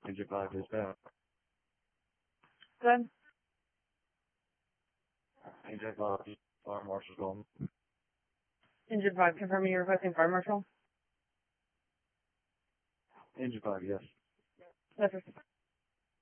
Agent 5 is back. Good. Agent 5, Fire Marshal's calling. Engine 5, confirming you're requesting fire marshal. Agent 5, yes. That's